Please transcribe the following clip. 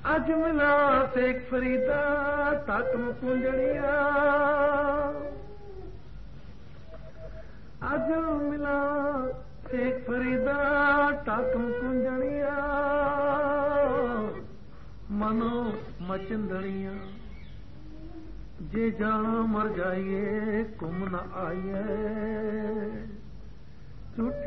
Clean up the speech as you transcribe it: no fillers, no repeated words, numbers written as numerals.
अज मिला शेख फरीदा ताकम कुंजड़िया अज मिला शेख फरीदा ताकम कुंजड़िया मनो मचंदड़िया जे जाना मर जाइए कुम न आइए।